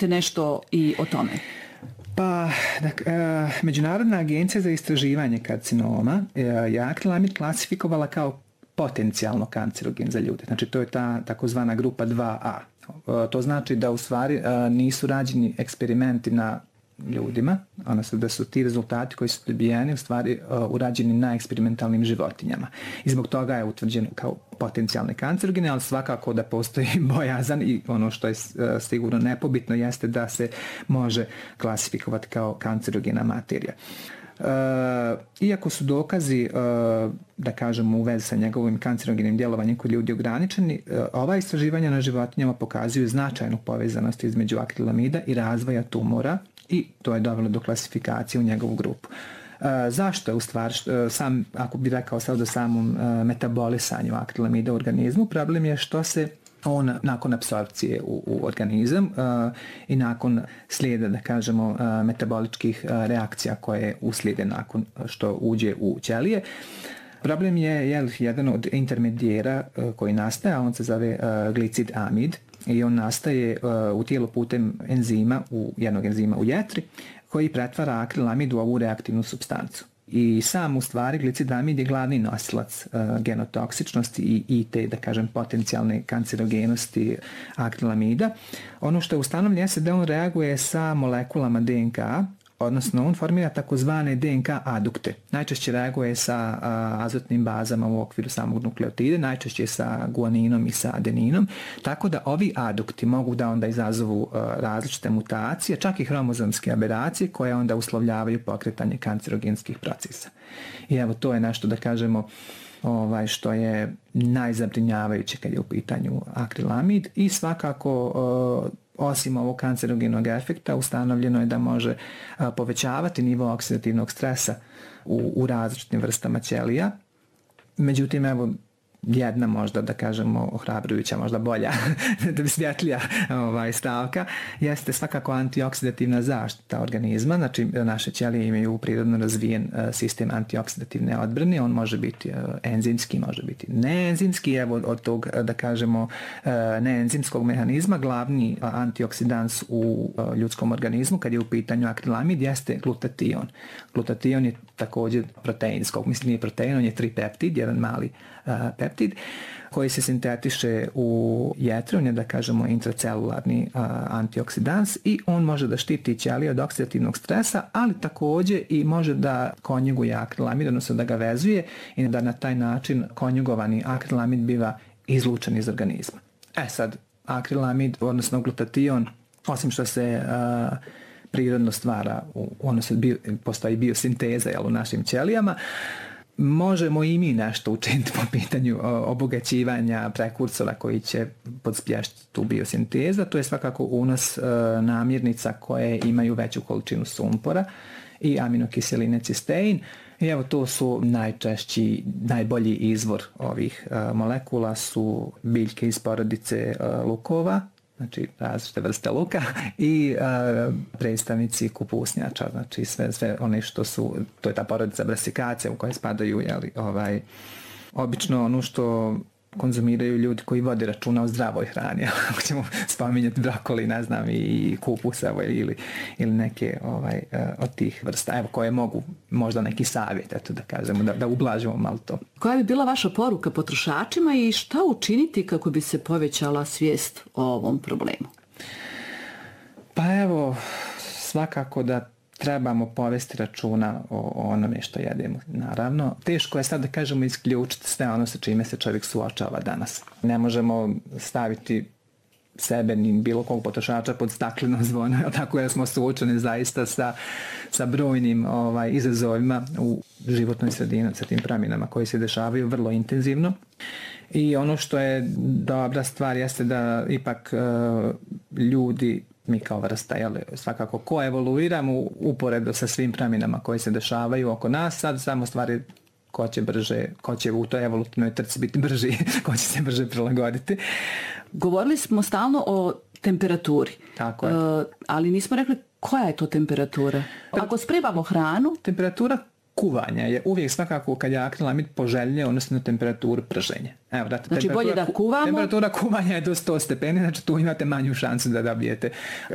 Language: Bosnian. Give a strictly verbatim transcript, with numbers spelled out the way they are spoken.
Kažite nešto i o tome. Pa, dak, e, Međunarodna agencija za istraživanje karcinoma e, je akrilamid klasifikovala kao potencijalno kancerogen za ljude. Znači, to je ta takozvana grupa dva a. E, to znači da u stvari e, nisu rađeni eksperimenti na ljudima, odnosno da su ti rezultati koji su dobijeni u stvari uh, urađeni na eksperimentalnim životinjama. I zbog toga je utvrđen kao potencijalne kancerogene, ali svakako da postoji bojazan i ono što je uh, sigurno nepobitno jeste da se može klasifikovati kao kancerogena materija. Uh, iako su dokazi uh, da kažemo u vezi sa njegovim kancerogenim djelovanjem kod ljudi ograničeni, uh, ova istraživanja na životinjama pokazuju značajnu povezanost između akrilamida i razvoja tumora i to je dovelo do klasifikacije u njegovu grupu. Uh, zašto je u stvari, uh, sam, ako bi rekao sad o samom uh, metabolisanju akrilamida u organizmu, problem je što se on nakon apsorpcije u, u organizam uh, i nakon slijeda, da kažemo, uh, metaboličkih uh, reakcija koje uslijede nakon što uđe u ćelije. Problem je, je jedan od intermedijera uh, koji nastaje, a on se zove uh, glicid amid i on nastaje uh, u tijelu putem enzima, u jednog enzima u jetri, koji pretvara akrilamid u ovu reaktivnu supstancu. I sam u stvari glicidamid je glavni nosilac uh, genotoksičnosti i, i te, da kažem, potencijalne kancerogenosti akrilamida. Ono što je ustanovljeno jeste da on reaguje sa molekulama D N K, odnosno on formira takozvane D N K adukte. Najčešće reaguje sa a, azotnim bazama u okviru samog nukleotide, najčešće sa guaninom i sa adeninom, tako da ovi adukti mogu da onda izazovu a, različite mutacije, čak i hromozomske aberacije koje onda uslovljavaju pokretanje kancerogenskih procesa. I evo to je nešto, da kažemo, ovaj, što je najzabrinjavajuće kad je u pitanju akrilamid i svakako a, osim ovog kancerogenog efekta ustanovljeno je da može a, povećavati nivo oksidativnog stresa u, u različitim vrstama ćelija. Međutim, evo, jedna možda, da kažemo, ohrabrujuća, možda bolja, da bi svjetlija ovaj, stavka, jeste svakako antioksidativna zaštita organizma. Znači, naše ćelije imaju prirodno razvijen uh, sistem antioksidativne odbrane. On može biti uh, enzimski, može biti neenzimski. Evo, od tog, da kažemo, uh, neenzimskog mehanizma, glavni uh, antioksidans u uh, ljudskom organizmu, kad je u pitanju akrilamid, jeste glutation. Glutation je također proteinskog, mislim nije protein, on je tripeptid, jedan mali uh, peptid koji se sintetiše u jetri, on je, da kažemo, intracelularni uh, antioksidans i on može da štiti ćelije od oksidativnog stresa, ali također i može da konjuguje akrilamid, odnosno da ga vezuje i da na taj način konjugovani akrilamid biva izlučen iz organizma. E sad, akrilamid, odnosno glutation, osim što se uh, prirodno stvara, odnosno bio, postoji biosinteza jel, u našim ćelijama, možemo i mi nešto učiniti po pitanju obogaćivanja prekursora koji će podspješiti tu biosintezu. To je svakako unos e, namirnica koje imaju veću količinu sumpora i aminokiseline cistein. I evo to su najčešći, najbolji izvor ovih e, molekula su biljke iz porodice e, lukova, znači različite vrste luka i uh, predstavnici kupusnjača, znači sve, sve one što su, to je ta porodica brasikacija u kojoj spadaju, jeli, ovaj, obično ono što konzumiraju ljudi koji vode računa o zdravoj hrani, ako ćemo spominjati brokoli, ne znam, i kupus evo, ili, ili neke ovaj, od tih vrsta, evo, koje mogu možda neki savjet, eto, da kažemo, da, da ublažimo malo to. Koja bi bila vaša poruka potrošačima i šta učiniti kako bi se povećala svijest o ovom problemu? Pa evo, svakako da trebamo povesti računa o onome što jedemo. Naravno, teško je sad da kažemo isključiti sve ono sa čime se čovjek suočava danas. Ne možemo staviti sebe ni bilo kog potrošača pod stakleno zvono, tako da smo suočeni zaista sa, sa brojnim ovaj, izazovima u životnoj sredini, sa tim promjenama koje se dešavaju vrlo intenzivno. I ono što je dobra stvar jeste da ipak uh, ljudi, mi kao vrsta, jel, svakako koevoluiramo uporedo sa svim promjenama koje se dešavaju oko nas. Sad samo stvari ko će brže, ko će u toj evolutivnoj trci biti brži, ko će se brže prilagoditi. Govorili smo stalno o temperaturi. Tako je. Uh, ali nismo rekli koja je to temperatura. Ako spremamo hranu... Temperatura kuvanja je uvijek svakako kad je akrilamid poželjnije odnosno na temperaturu prženja. Evo, da, znači bolje da kuvamo? Temperatura kuvanja je do sto stepeni, znači tu imate manju šansu da dobijete